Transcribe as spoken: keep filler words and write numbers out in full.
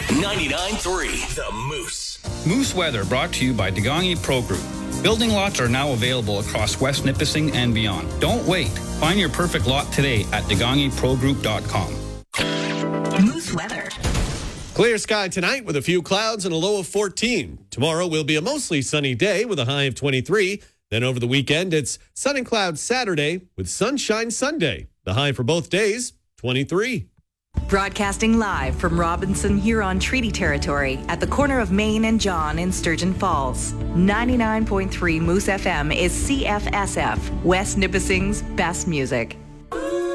ninety-nine point three The Moose. Moose Weather brought to you by Degangi Pro Group. Building lots are now available across West Nipissing and beyond. Don't wait. Find your perfect lot today at degangi pro group dot com. Moose Weather. Clear sky tonight with a few clouds and a low of fourteen. Tomorrow will be a mostly sunny day with a high of twenty-three. Then over the weekend, it's sun and clouds Saturday with sunshine Sunday. The high for both days, twenty-three. Broadcasting live from Robinson Huron Treaty Territory at the corner of Main and John in Sturgeon Falls. ninety-nine point three Moose F M is C F S F, West Nipissing's best music.